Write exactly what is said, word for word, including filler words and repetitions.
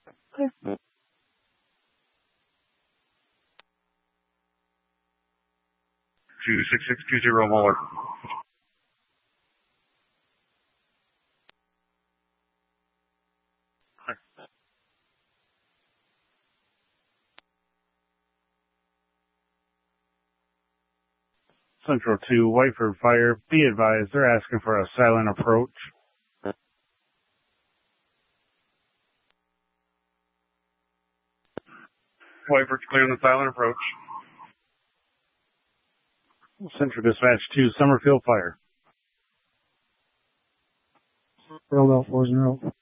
two six six two zero Muller. Central two, Whiteford Fire. Be advised, they're asking for a silent approach. Whiteford's clear on the silent approach. Central Dispatch two, Summerfield Fire. Rolled out four zero.